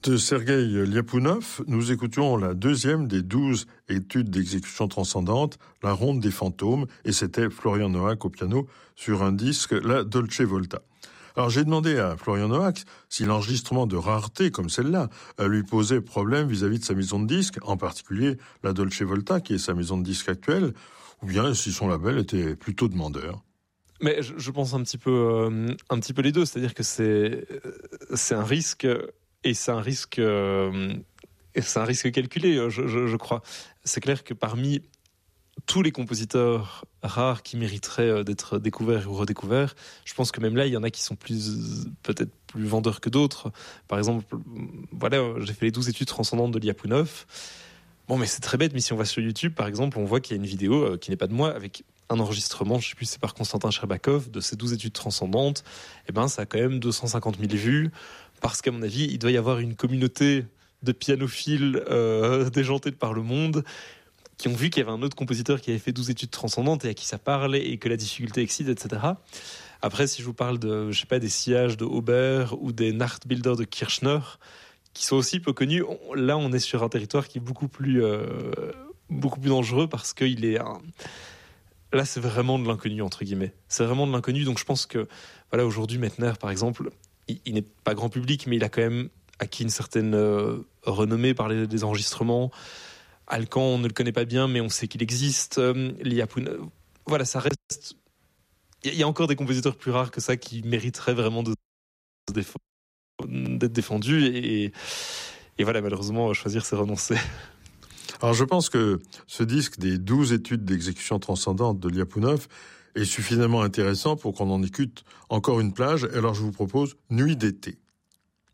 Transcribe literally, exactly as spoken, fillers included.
De Sergueï Liapounov, nous écoutions la deuxième des douze études d'exécution transcendante, la ronde des fantômes, et c'était Florian Noack au piano sur un disque, la Dolce Volta. Alors j'ai demandé à Florian Noack si l'enregistrement de rareté comme celle-là lui posait problème vis-à-vis de sa maison de disques, en particulier la Dolce Volta, qui est sa maison de disques actuelle, ou bien si son label était plutôt demandeur. Mais je, je pense un petit peu, euh, un petit peu les deux, c'est-à-dire que c'est, c'est un risque, et c'est un risque, euh, et c'est un risque calculé, je, je, je crois. C'est clair que parmi tous les compositeurs rares qui mériteraient d'être découverts ou redécouverts, je pense que même là, il y en a qui sont plus, peut-être plus vendeurs que d'autres. Par exemple, voilà, j'ai fait les douze études transcendantes de Liapounov. Bon, mais c'est très bête, mais si on va sur YouTube, par exemple, on voit qu'il y a une vidéo qui n'est pas de moi, avec un enregistrement, je ne sais plus, c'est par Constantin Sherbakov, de ces douze études transcendantes. Eh ben, ça a quand même deux cent cinquante mille vues, parce qu'à mon avis, il doit y avoir une communauté de pianophiles euh, déjantés de par le monde, qui ont vu qu'il y avait un autre compositeur qui avait fait douze études transcendantes et à qui ça parlait et que la difficulté excite, et cetera. Après, si je vous parle de, je sais pas, des sillages de Auber ou des Nachtbilder de Kirchner, qui sont aussi peu connus, là, on est sur un territoire qui est beaucoup plus, euh, beaucoup plus dangereux parce qu'il est un... Là, c'est vraiment de l'inconnu, entre guillemets. C'est vraiment de l'inconnu. Donc, je pense que, voilà, aujourd'hui, Mettner, par exemple, il, il n'est pas grand public, mais il a quand même acquis une certaine euh, renommée par les, les enregistrements. Alcan, on ne le connaît pas bien, mais on sait qu'il existe. Euh, Liapounov, voilà, ça reste... Il y a encore des compositeurs plus rares que ça qui mériteraient vraiment de se défendre, d'être défendus. Et, et voilà, malheureusement, choisir, c'est renoncer. Alors je pense que ce disque des douze études d'exécution transcendante de Liapounov est suffisamment intéressant pour qu'on en écoute encore une plage. Alors je vous propose Nuit d'été.